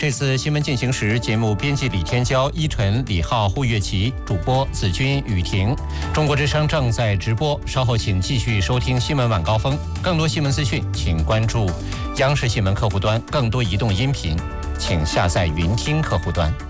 这次新闻进行时，节目编辑李天骄、依晨、李浩、胡月琪，主播子君、雨婷。中国之声正在直播，稍后请继续收听新闻晚高峰。更多新闻资讯，请关注央视新闻客户端，更多移动音频，请下载云听客户端。